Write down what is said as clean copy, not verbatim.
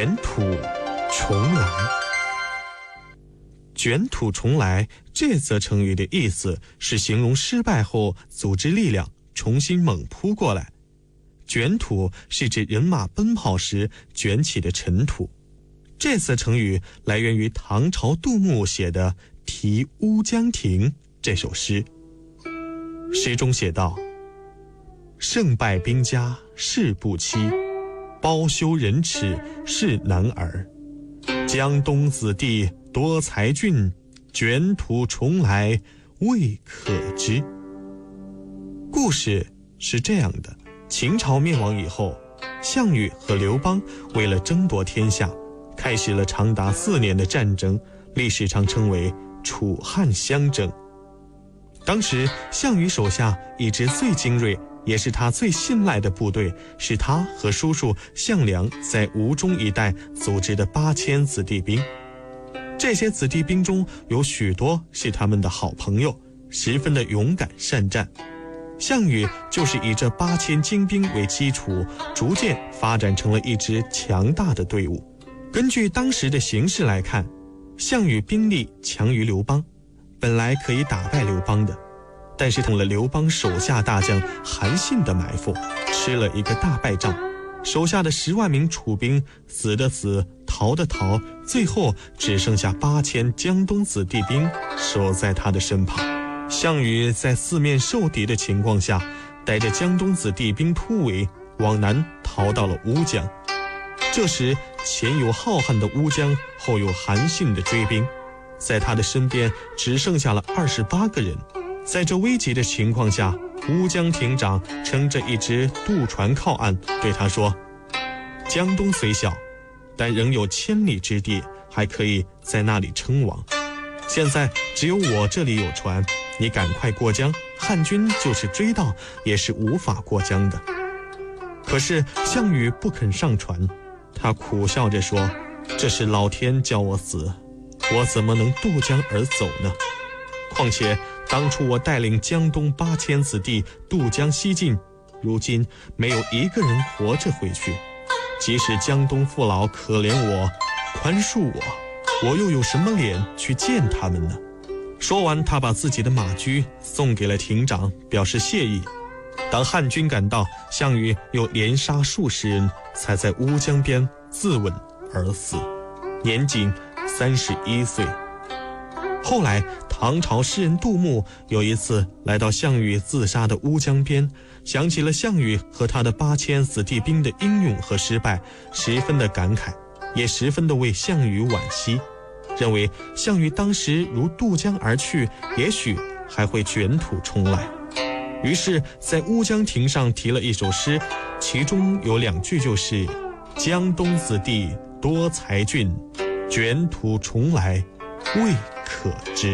卷土重来。卷土重来这则成语的意思是形容失败后组织力量重新猛扑过来。卷土是指人马奔跑时卷起的尘土。这则成语来源于唐朝杜牧写的《题乌江亭》这首诗。诗中写道：胜败兵家事不期，包羞忍耻是男儿。江东子弟多才俊，卷土重来未可知。故事是这样的，秦朝灭亡以后，项羽和刘邦为了争夺天下，开始了长达4年的战争，历史上称为楚汉相争。当时项羽手下一支最精锐也是他最信赖的部队，是他和叔叔项梁在吴中一带组织的8000子弟兵。这些子弟兵中有许多是他们的好朋友，十分的勇敢善战。项羽就是以这8000精兵为基础，逐渐发展成了一支强大的队伍。根据当时的形势来看，项羽兵力强于刘邦，本来可以打败刘邦的，但是中了刘邦手下大将韩信的埋伏，吃了一个大败仗。手下的10万名楚兵死的死，逃的逃，最后只剩下8000江东子弟兵守在他的身旁。项羽在四面受敌的情况下，带着江东子弟兵突围，往南逃到了乌江。这时前有浩瀚的乌江，后有韩信的追兵，在他的身边只剩下了28个人。在这危急的情况下，乌江亭长撑着一只渡船靠岸，对他说：江东虽小，但仍有千里之地，还可以在那里称王。现在只有我这里有船，你赶快过江，汉军就是追到也是无法过江的。可是项羽不肯上船，他苦笑着说：这是老天叫我死，我怎么能渡江而走呢？况且当初我带领江东8000子弟渡江西进，如今没有一个人活着回去。即使江东父老可怜我，宽恕我，我又有什么脸去见他们呢？说完，他把自己的马驹送给了亭长，表示谢意。当汉军赶到，项羽又连杀数十人，才在乌江边自刎而死，年仅31岁。后来唐朝诗人杜牧有一次来到项羽自杀的乌江边，想起了项羽和他的8000子弟兵的英勇和失败，十分的感慨，也十分的为项羽惋惜，认为项羽当时如渡江而去，也许还会卷土重来。于是在乌江亭上题了一首诗，其中有2句就是江东子弟多才俊，卷土重来未可知。